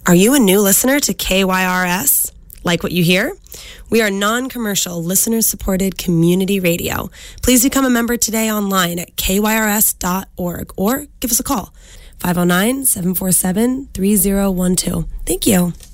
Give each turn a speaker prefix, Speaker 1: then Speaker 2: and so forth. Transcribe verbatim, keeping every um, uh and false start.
Speaker 1: Are you a new listener to K Y R S? Like what you hear? We are non-commercial, listener-supported community radio. Please become a member today online at K Y R S dot org or give us a call, five oh nine, seven four seven, three oh one two. Thank you.